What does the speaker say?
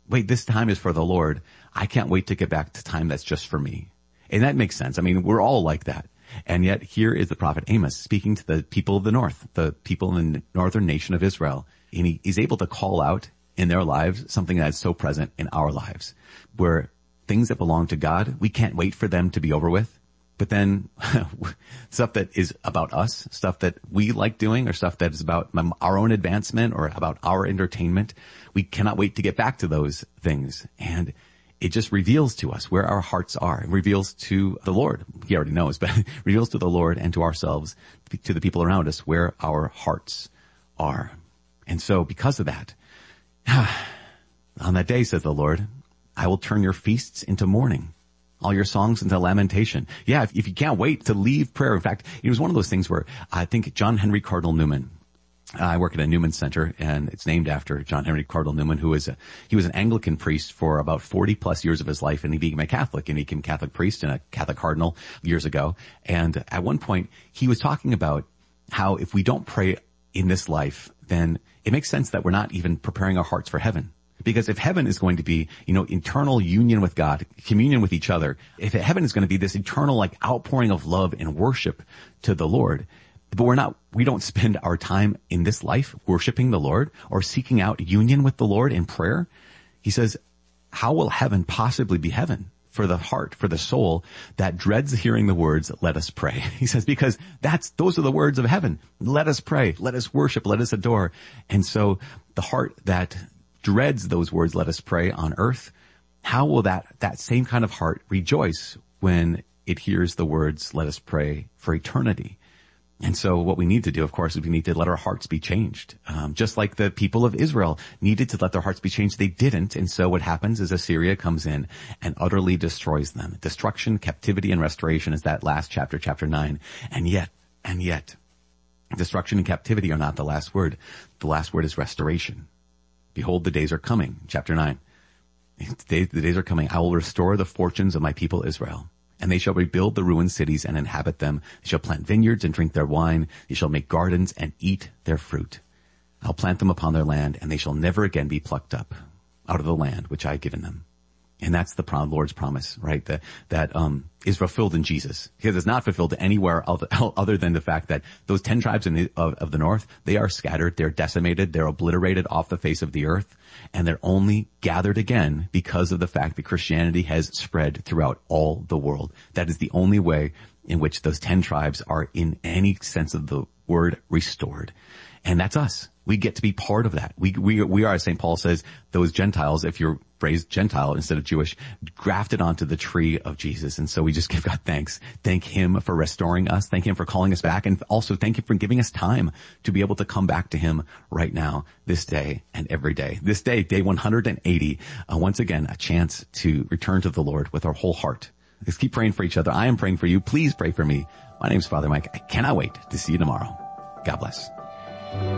wait, this time is for the Lord. I can't wait to get back to time that's just for me. And that makes sense. I mean, we're all like that. And yet here is the prophet Amos speaking to the people of the north, the people in the northern nation of Israel. And he's able to call out in their lives something that's so present in our lives, where things that belong to God, we can't wait for them to be over with. But then stuff that is about us, stuff that we like doing, or stuff that is about our own advancement or about our entertainment, we cannot wait to get back to those things. And it just reveals to us where our hearts are. It reveals to the Lord. He already knows, but it reveals to the Lord and to ourselves, to the people around us, where our hearts are. And so because of that, on that day, says the Lord, I will turn your feasts into mourning, all your songs into lamentation. Yeah, if you can't wait to leave prayer. In fact, it was one of those things where I think John Henry Cardinal Newman, I work at a Newman Center, and it's named after John Henry Cardinal Newman, he was an Anglican priest for about 40 plus years of his life, and he became a Catholic, and he became a Catholic priest and a Catholic cardinal years ago. And at one point, he was talking about how if we don't pray in this life, then it makes sense that we're not even preparing our hearts for heaven. Because if heaven is going to be, eternal union with God, communion with each other, if heaven is going to be this eternal, outpouring of love and worship to the Lord, but we don't spend our time in this life worshiping the Lord or seeking out union with the Lord in prayer, he says, how will heaven possibly be heaven for the heart, for the soul that dreads hearing the words, let us pray? He says, because those are the words of heaven. Let us pray, let us worship, let us adore. And so the heart that dreads those words, let us pray, on earth, how will that same kind of heart rejoice when it hears the words, let us pray, for eternity? And so what we need to do, of course, is we need to let our hearts be changed. Just like the people of Israel needed to let their hearts be changed, they didn't. And so what happens is Assyria comes in and utterly destroys them. Destruction, captivity, and restoration is that last chapter, chapter 9. And yet, destruction and captivity are not the last word. The last word is restoration. Behold, the days are coming, chapter 9. The days are coming. I will restore the fortunes of my people Israel, and they shall rebuild the ruined cities and inhabit them. They shall plant vineyards and drink their wine. They shall make gardens and eat their fruit. I'll plant them upon their land, and they shall never again be plucked up out of the land which I have given them. And that's the Lord's promise, right? That is fulfilled in Jesus, because it's not fulfilled anywhere other than the fact that those 10 tribes of the north, they are scattered, they're decimated, they're obliterated off the face of the earth, and they're only gathered again because of the fact that Christianity has spread throughout all the world. That is the only way in which those 10 tribes are, in any sense of the word, restored. And that's us. We get to be part of that. We are, as St. Paul says, those Gentiles, if you're raised Gentile instead of Jewish, grafted onto the tree of Jesus. And so we just give God thanks. Thank Him for restoring us. Thank Him for calling us back. And also thank Him for giving us time to be able to come back to Him right now, this day and every day. This day, day 180, once again, a chance to return to the Lord with our whole heart. Let's keep praying for each other. I am praying for you. Please pray for me. My name is Father Mike. I cannot wait to see you tomorrow. God bless.